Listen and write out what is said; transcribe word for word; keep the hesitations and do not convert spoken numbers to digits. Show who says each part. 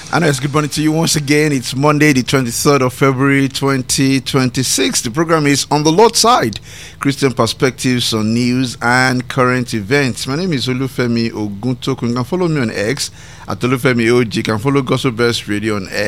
Speaker 1: And it's good morning to you once again. It's Monday, the twenty-third of February, twenty twenty-six. The program is On the Lord's Side, Christian perspectives on news and current events. My name is Olufemi Oguntoku. You can follow me on X at Olufemi O G. You can follow Gospel Best Radio on X.